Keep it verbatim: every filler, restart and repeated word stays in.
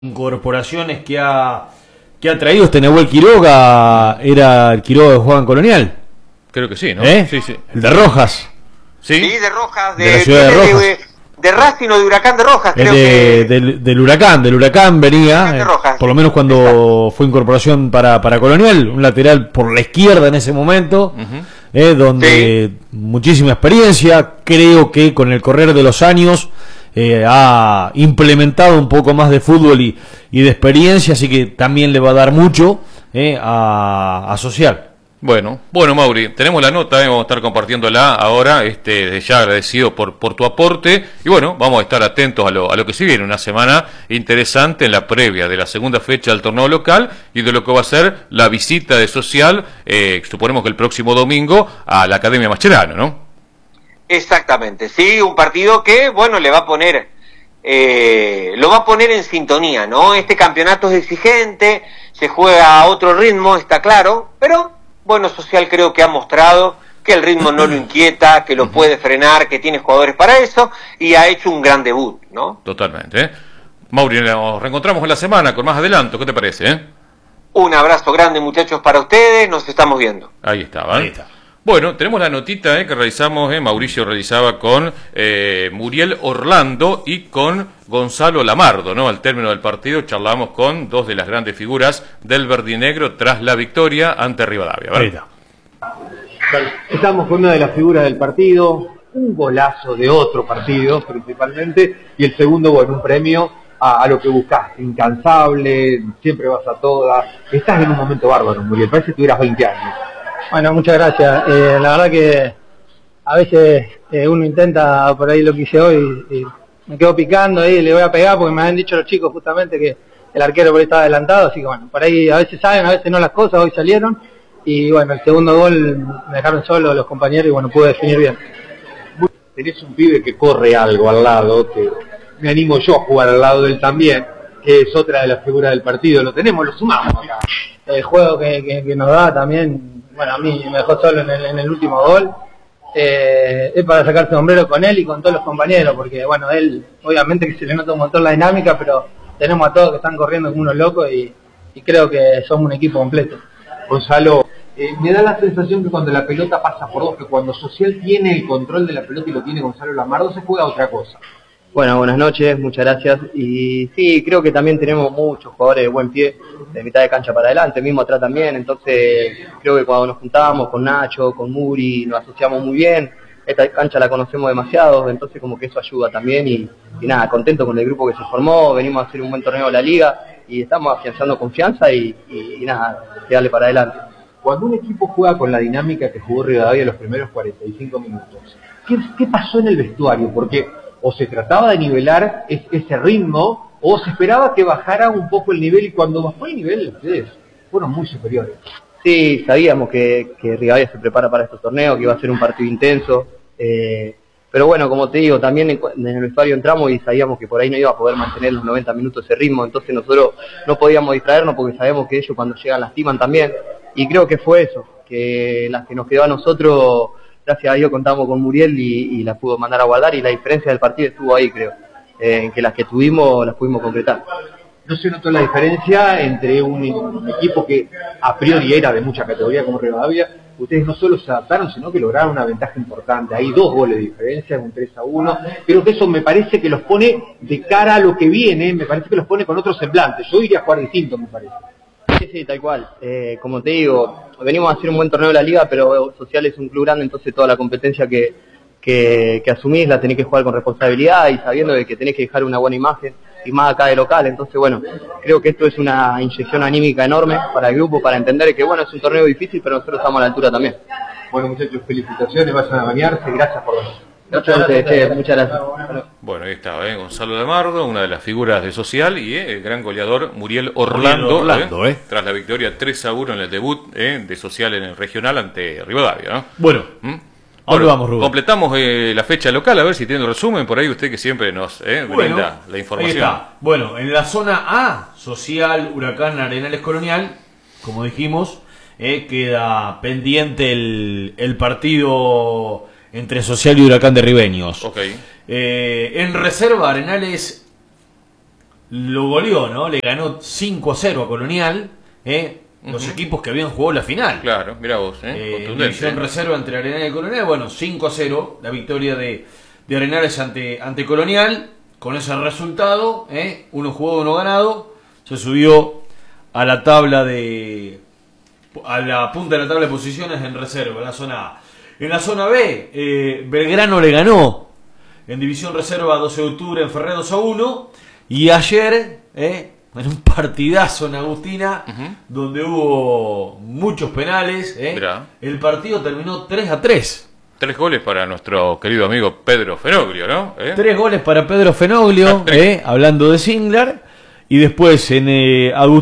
Incorporaciones que ha que ha traído este Nahuel Quiroga. Era el Quiroga de Juan Colonial, creo que sí, ¿no? ¿Eh? Sí, sí. El de Rojas. Sí, sí de Rojas, de, de la ciudad de, de Rojas, de, de Racing o de Huracán de Rojas, creo de, que del, del Huracán, del Huracán venía, Huracán de Rojas, eh, por lo menos cuando exacto. fue incorporación para, para Colonial, un lateral por la izquierda en ese momento, uh-huh. eh, donde sí. muchísima experiencia, creo que con el correr de los años Eh, ha implementado un poco más de fútbol y, y de experiencia, así que también le va a dar mucho eh, a, a Social. Bueno, bueno Mauri, tenemos la nota, eh, vamos a estar compartiéndola ahora, este, desde ya agradecido por, por tu aporte, y bueno, vamos a estar atentos a lo, a lo que se viene, una semana interesante en la previa de la segunda fecha del torneo local y de lo que va a ser la visita de Social, eh, suponemos que el próximo domingo, a la Academia Mascherano, ¿no? Exactamente, sí, un partido que, bueno, le va a poner, eh, lo va a poner en sintonía, ¿no? Este campeonato es exigente, se juega a otro ritmo, está claro, pero, bueno, Social creo que ha mostrado que el ritmo no lo inquieta, que lo puede frenar, que tiene jugadores para eso, y ha hecho un gran debut, ¿no? Totalmente, ¿eh? Mauri, nos reencontramos en la semana con más adelanto, ¿qué te parece, eh? Un abrazo grande, muchachos, para ustedes, nos estamos viendo. Ahí está, ¿eh? Ahí está. Bueno, tenemos la notita eh, que realizamos, eh, Mauricio realizaba con eh, Muriel Orlando y con Gonzalo Lamardo, ¿no? Al término del partido charlamos con dos de las grandes figuras del verdinegro tras la victoria ante Rivadavia, ¿verdad? Estamos con una de las figuras del partido, un golazo de otro partido principalmente, y el segundo, bueno, un premio a, a lo que buscás, incansable, siempre vas a todas, estás en un momento bárbaro, Muriel, parece que tuvieras veinte años. Bueno, muchas gracias. Eh, la verdad que a veces eh, uno intenta por ahí lo que hice hoy y, y me quedo picando ahí, le voy a pegar porque me habían dicho los chicos justamente que el arquero por ahí estaba adelantado, así que bueno, por ahí a veces saben, a veces no las cosas, hoy salieron y bueno, el segundo gol me dejaron solo los compañeros y bueno, pude definir bien. Tenés un pibe que corre algo al lado, que me animo yo a jugar al lado de él también, que es otra de las figuras del partido, lo tenemos, lo sumamos acá. El juego que, que, que nos da también, bueno, a mí me dejó solo en el, en el último gol, eh, es para sacarse sombrero con él y con todos los compañeros, porque bueno, él, obviamente que se le nota un montón la dinámica, pero tenemos a todos que están corriendo como unos locos y, y creo que somos un equipo completo. Gonzalo, eh, me da la sensación que cuando la pelota pasa por vos, que cuando Social tiene el control de la pelota y lo tiene Gonzalo Lamardo, se juega otra cosa. Bueno, buenas noches, muchas gracias. Y sí, creo que también tenemos muchos jugadores de buen pie, de mitad de cancha para adelante, mismo atrás también. Entonces, creo que cuando nos juntamos con Nacho, con Muri, nos asociamos muy bien. Esta cancha la conocemos demasiado, entonces como que eso ayuda también. Y, y nada, contento con el grupo que se formó, venimos a hacer un buen torneo de la liga y estamos afianzando confianza y, y, y nada, darle para adelante. Cuando un equipo juega con la dinámica que jugó Rivadavia los primeros cuarenta y cinco minutos, ¿qué, qué pasó en el vestuario? Porque o se trataba de nivelar es, ese ritmo, o se esperaba que bajara un poco el nivel, y cuando bajó el nivel, ustedes fueron muy superiores. Sí, sabíamos que, que Rivadavia se prepara para estos torneos, que iba a ser un partido intenso, eh, pero bueno, como te digo, también en, en el vestuario entramos y sabíamos que por ahí no iba a poder mantener los noventa minutos ese ritmo, entonces nosotros no podíamos distraernos porque sabemos que ellos cuando llegan lastiman también, y creo que fue eso, que las que nos quedó a nosotros, gracias a Dios contamos con Muriel y, y la pudo mandar a guardar, y la diferencia del partido estuvo ahí, creo, eh, en que las que tuvimos las pudimos concretar. ¿No se notó la diferencia entre un, un equipo que a priori era de mucha categoría como Rivadavia? Ustedes no solo se adaptaron, sino que lograron una ventaja importante. Hay dos goles de diferencia, un tres a uno. Creo que eso me parece que los pone de cara a lo que viene, me parece que los pone con otro semblante. Yo iría a jugar distinto, me parece. Sí, sí, tal cual. Eh, como te digo, venimos a hacer un buen torneo de la liga, pero Social es un club grande, entonces toda la competencia que, que, que asumís la tenés que jugar con responsabilidad y sabiendo de que tenés que dejar una buena imagen, y más acá de local. Entonces, bueno, creo que esto es una inyección anímica enorme para el grupo, para entender que, bueno, es un torneo difícil, pero nosotros estamos a la altura también. Bueno, muchachos, felicitaciones, vayan a bañarse, gracias por venir. Muchas gracias, che, muchas gracias. Bueno, ahí está, ¿eh? Gonzalo Lamardo, una de las figuras de Social, y eh, el gran goleador Muriel Orlando, Orlando ¿eh? ¿eh? tras la victoria tres a uno en el debut eh, de Social en el regional ante Rivadavia, ¿no? Bueno, ¿Mm? Ahora bueno, vamos, Rubén. Completamos eh, la fecha local, a ver si tiene el resumen por ahí usted que siempre nos eh, bueno, brinda la información. Ahí está. Bueno, en la zona A, Social, Huracán, Arenales, Colonial, como dijimos, eh, queda pendiente el, el partido entre Social y Huracán de Ribeños. Okay. Eh, en reserva, Arenales lo goleó, ¿no? Le ganó cinco a cero a Colonial, ¿eh? Los uh-huh. equipos que habían jugado la final. Claro, mira vos, ¿eh? eh División reserva entre Arenales y Colonial, bueno, cinco a cero, la victoria de, de Arenales ante, ante Colonial. Con ese resultado, ¿eh? uno jugado, uno ganado, se subió a la tabla de... a la punta de la tabla de posiciones en reserva, en la zona A. En la zona B, eh, Belgrano le ganó en División Reserva doce de octubre en Ferré dos a uno. Y ayer, eh, en un partidazo en Agustina, uh-huh. donde hubo muchos penales, eh, el partido terminó tres a tres. Tres goles para nuestro querido amigo Pedro Fenoglio, ¿no? ¿Eh? Tres goles para Pedro Fenoglio, eh, hablando de Singlar. Y después en eh, Agustina.